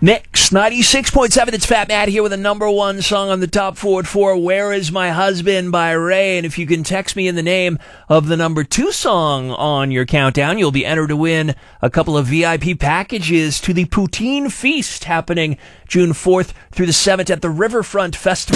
Mix 96.7. It's Fat Matt here with a number one song on the top 4 at 4, Where Is My Husband by Ray. And if you can text me in the name of the number 2 song on your countdown, you'll be entered to win a couple of VIP packages to the Poutine Feast happening June 4th through the 7th at the Riverfront Festival.